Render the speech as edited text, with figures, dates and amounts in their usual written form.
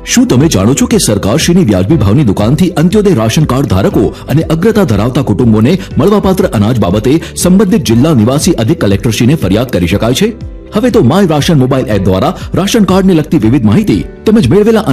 શું તમે જાણો છો કે સરકારશ્રીની વ્યાજબી ભાવની દુકાનથી અંત્યોદય રાશન કાર્ડ ધારકો અને અગ્રતા ધરાવતા કુટુંબોને મળવાપાત્ર અનાજ બાબતે સંબંધિત જિલ્લા નિવાસી અધિક કલેક્ટરશ્રીને ફરિયાદ કરી શકાય છે? હવે તો માય રાશન મોબાઈલ એપ દ્વારા રાશન કાર્ડને લગતી વિવિધ માહિતી તેમજ મેળવેલા